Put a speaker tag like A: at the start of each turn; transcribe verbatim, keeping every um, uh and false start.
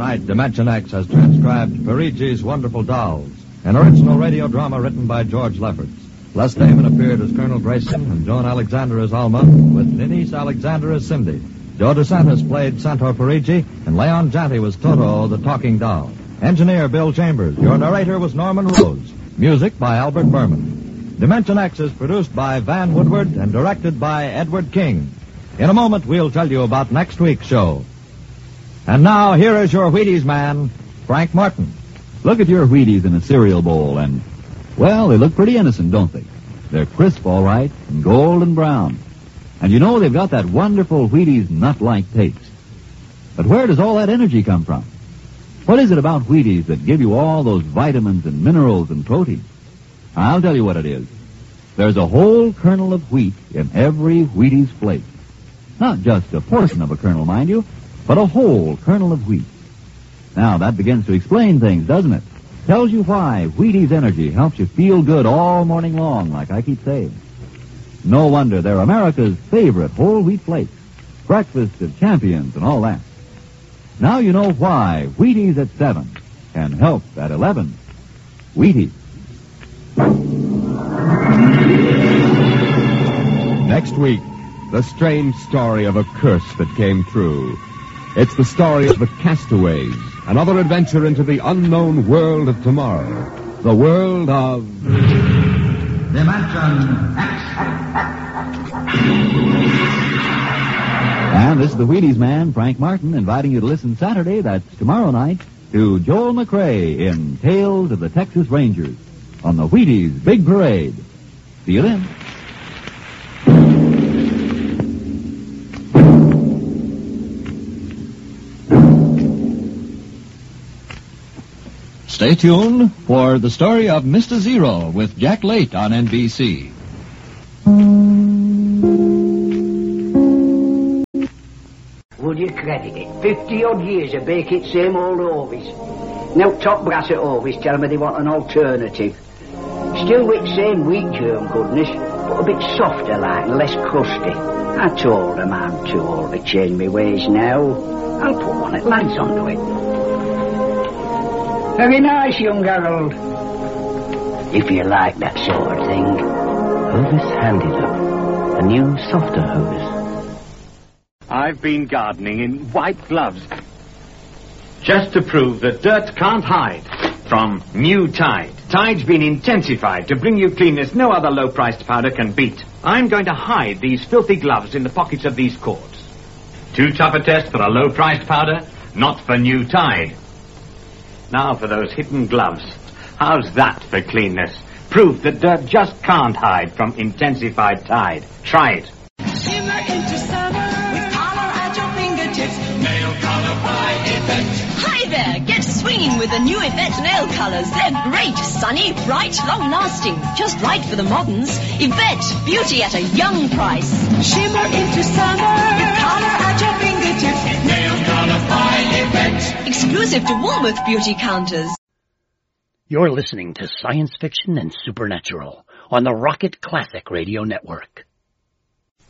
A: tonight, Dimension X has transcribed Parigi's Wonderful Dolls, an original radio drama written by George Lefferts. Les Damon appeared as Colonel Grayson and Joan Alexander as Alma, with Denise Alexander as Cindy. Joe DeSantis played Centaur Parigi, and Leon Janty was Toto, the talking doll. Engineer Bill Chambers. Your narrator was Norman Rose. Music by Albert Berman. Dimension X is produced by Van Woodward and directed by Edward King. In a moment, we'll tell you about next week's show. And now, here is your Wheaties man, Frank Martin.
B: Look at your Wheaties in a cereal bowl, and, well, they look pretty innocent, don't they? They're crisp, all right, and golden brown. And you know they've got that wonderful Wheaties nut-like taste. But where does all that energy come from? What is it about Wheaties that give you all those vitamins and minerals and protein? I'll tell you what it is. There's a whole kernel of wheat in every Wheaties flake. Not just a portion of a kernel, mind you, but a whole kernel of wheat. Now, that begins to explain things, doesn't it? Tells you why Wheaties Energy helps you feel good all morning long, like I keep saying. No wonder they're America's favorite whole wheat flakes. Breakfast of champions and all that. Now you know why Wheaties at seven can help at eleven. Wheaties.
C: Next week, the strange story of a curse that came true. It's the story of the Castaways, another adventure into the unknown world of tomorrow. The world of...
A: Dimension X.
B: And this is the Wheaties man, Frank Martin, inviting you to listen Saturday, that's tomorrow night, to Joel McRae in Tales of the Texas Rangers on the Wheaties Big Parade. See you then.
D: Stay tuned for the story of Mister Zero with Jack Late on N B C.
E: Would you credit it? Fifty-odd years of bake it same old Ovis. Now top brass at Ovis tell me they want an alternative. Still with same wheat germ goodness, but a bit softer like and less crusty. I told them I'm too old to change my ways now. I'll put one at lads onto it. Very nice, young Harold. If you like that sort of thing.
F: Hovis handed up a new, softer Hovis.
G: I've been gardening in white gloves just to prove that dirt can't hide from new Tide. Tide's been intensified to bring you cleanness no other low-priced powder can beat. I'm going to hide these filthy gloves in the pockets of these cords. Too tough a test for a low-priced powder? Not for new Tide. Now for those hidden gloves. How's that for cleanness? Proof that dirt just can't hide from intensified Tide. Try it.
H: Shimmer into summer with color at your fingertips. Nail color by Yvette. Hi there, get swinging with the new Yvette nail colors. They're great, sunny, bright, long-lasting. Just right for the moderns. Yvette, beauty at a young price. Shimmer into summer with color at your fingertips. Nail color by Yvette. Exclusive to Woolworth beauty counters.
I: You're listening to Science Fiction and Supernatural on the Rocket Classic Radio Network.